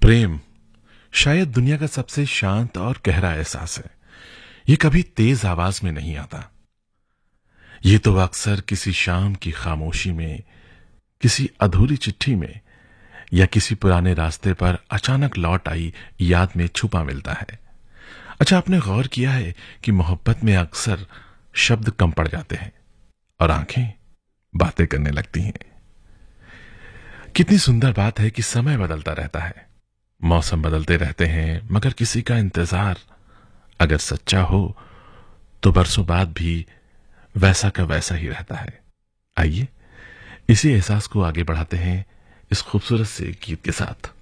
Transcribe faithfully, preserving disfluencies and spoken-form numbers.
प्रेम शायद दुनिया का सबसे शांत और गहरा एहसास है। ये कभी तेज आवाज में नहीं आता। ये तो अक्सर किसी शाम की खामोशी में, किसी अधूरी चिट्ठी में या किसी पुराने रास्ते पर अचानक लौट आई याद में छुपा मिलता है। अच्छा, आपने गौर किया है कि मोहब्बत में अक्सर शब्द कम पड़ जाते हैं और आंखें बातें करने लगती हैं। कितनी सुंदर बात है कि समय बदलता रहता है, मौसम बदलते रहते हैं, मगर किसी का इंतजार अगर सच्चा हो तो बरसों बाद भी वैसा का वैसा ही रहता है। आइए इसी एहसास को आगे बढ़ाते हैं इस खूबसूरत से गीत के साथ।